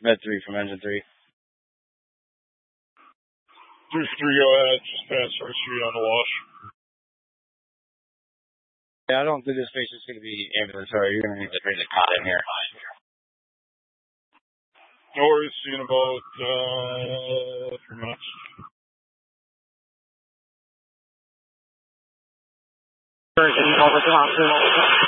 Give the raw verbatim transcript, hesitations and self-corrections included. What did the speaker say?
Med three from engine three. three three, go ahead. Just pass First Street on the wash. Yeah, I don't think this patient's going to be ambulatory. You're going to need to bring the cot in here. No worries. See you in about uh, three minutes. Over to the hospital.